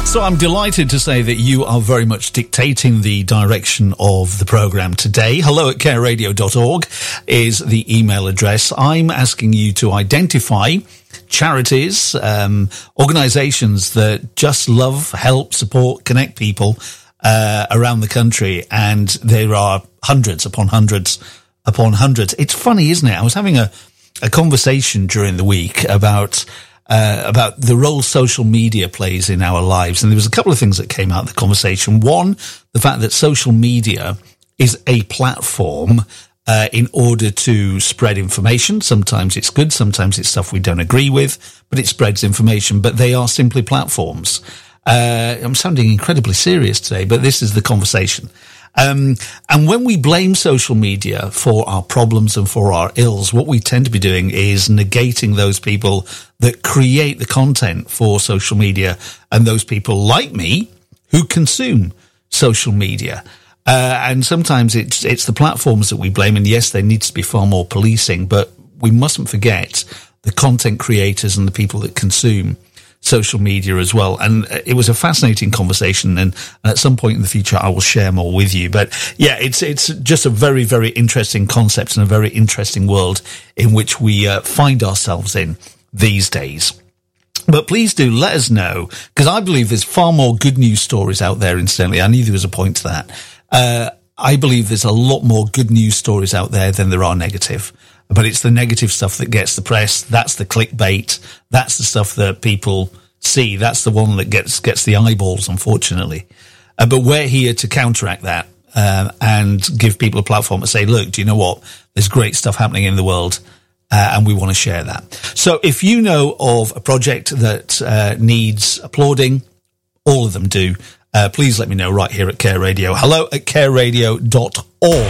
So I'm delighted to say that you are very much dictating the direction of the programme today. hello@careradio.org is the email address. I'm asking you to identify charities, organisations that just love, help, support, connect people around the country. And there are hundreds upon hundreds upon hundreds. It's funny, isn't it? I was having a conversation during the week about the role social media plays in our lives. And there was a couple of things that came out of the conversation. One, the fact that social media is a platform in order to spread information. Sometimes it's good, sometimes it's stuff we don't agree with, but it spreads information. But they are simply platforms. I'm sounding incredibly serious today, but this is the conversation. And when we blame social media for our problems and for our ills, what we tend to be doing is negating those people that create the content for social media and those people like me who consume social media. And sometimes it's the platforms that we blame. And yes, there needs to be far more policing, but we mustn't forget the content creators and the people that consume social media as well. And it was a fascinating conversation, and at some point in the future I will share more with you. But yeah, it's just a very, very interesting concept and a very interesting world in which we find ourselves in these days. But please do let us know, because I believe there's far more good news stories out there. Incidentally, I knew there was a point to that. I believe there's a lot more good news stories out there than there are negative. But it's the negative stuff that gets the press. That's the clickbait. That's the stuff that people see. That's the one that gets the eyeballs, unfortunately. But we're here to counteract that and give people a platform to say, look, do you know what? There's great stuff happening in the world, and we want to share that. So if you know of a project that needs applauding, all of them do. Please let me know right here at Care Radio. hello@careradio.org.